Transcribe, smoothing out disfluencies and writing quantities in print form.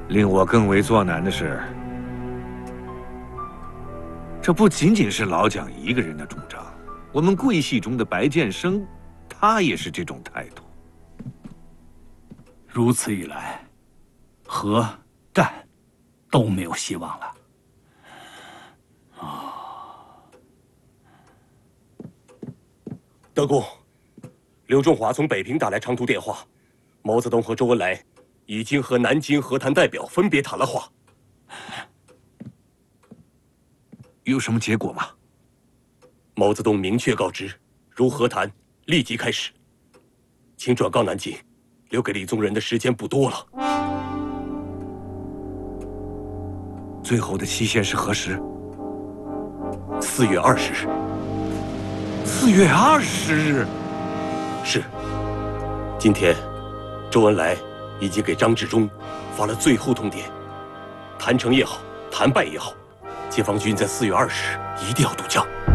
令我更为作难的是，这不仅仅是老蒋一个人的主张，我们桂系中的白建生，他也是这种态度。 如此一来，和战都没有希望了。 德公，刘仲华从北平打来长途电话，毛泽东和周恩来已经和南京和谈代表分别谈了话。 有什么结果吗？ 毛泽东明确告知，如和谈立即开始，请转告南京，留给李宗仁的时间不多了。 最后的期限是何时 ？4月20日。 4月20日。 是。今天，周恩来已经给张治中发了最后通牒，谈成也好，谈败也好，解放军在4月20日一定要渡江。